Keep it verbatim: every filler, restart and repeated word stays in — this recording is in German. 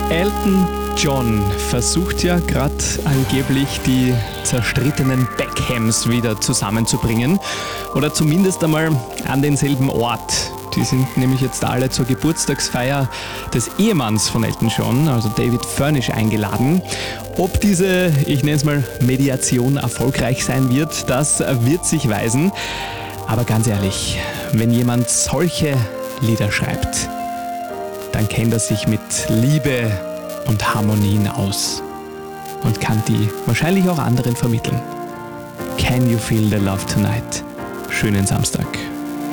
Elton John versucht ja gerade angeblich die zerstrittenen Beckhams wieder zusammenzubringen oder zumindest einmal an denselben Ort. Die sind nämlich jetzt alle zur Geburtstagsfeier des Ehemanns von Elton John, also David Furnish, eingeladen. Ob diese, ich nenne es mal, Mediation erfolgreich sein wird, das wird sich weisen. Aber ganz ehrlich, wenn jemand solche Lieder schreibt, dann kennt er sich mit Liebe und Harmonien aus und kann die wahrscheinlich auch anderen vermitteln. Can you feel the love tonight? Schönen Samstag.